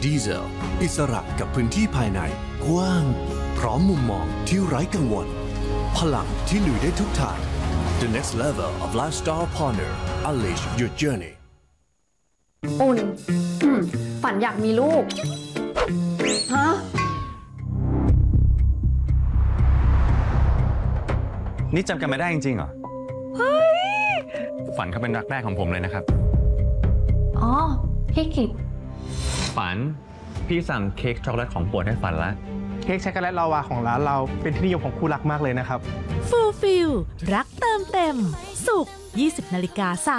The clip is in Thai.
ดีเซลอิสระกับพื้นที่ภายในกว้างพร้อมมุมมองที่ไร้กังวลพลังที่ลุยได้ทุกทาง The next level of lifestyle partner unleash your journey อุ่นฝันอยากมีลูกฮะนี่จำกันไม่ได้จริงๆเหรอ ฝันเขาเป็นรักแรกของผมเลยนะครับอ๋อ พี่กิตฝัน พี่สั่งเค้กช็อกโกแลตของโปรดให้ฝันละเค้กช็อกโกแลตลาวาของร้านเราเป็นที่นิยมของคู่รักมากเลยนะครับฟูลฟิลรักเติมเต็ม ศุกร์ 20:30 น.